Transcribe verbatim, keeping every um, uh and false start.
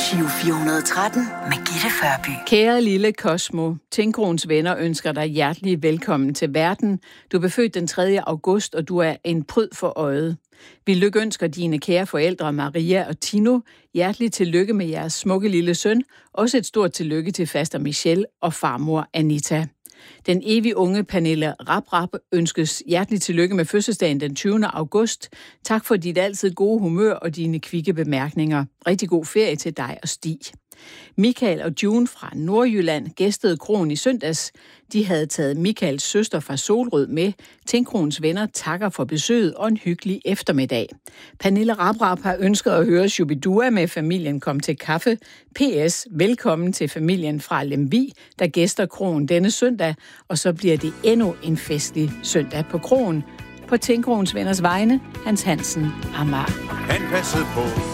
Giro fire hundrede og tretten med Gitte Førby. Kære lille Cosmo, Tinkroens venner ønsker dig hjertelig velkommen til verden. Du er født den tredje august, og du er en pryd for øjet. Vi lykønsker dine kære forældre Maria og Tino. Hjertelig tillykke med jeres smukke lille søn. Også et stort tillykke til faster Michelle og farmor Anita. Den evig unge Pernille Rabrap ønskes hjertelig tillykke med fødselsdagen den tyvende august. Tak for dit altid gode humør og dine kvikke bemærkninger. Rigtig god ferie til dig og Stig. Michael og June fra Nordjylland gæstede kroen i søndags. De havde taget Michaels søster fra Solrød med. Tinkroens venner takker for besøget og en hyggelig eftermiddag. Pernille Rabrap har ønsket at høre Shubidua med familien kom til kaffe. P S. Velkommen til familien fra Lemvig, der gæster kroen denne søndag. Og så bliver det endnu en festlig søndag på kroen. På Tinkroens venners vegne, Hans Hansen, Amager. Han passede på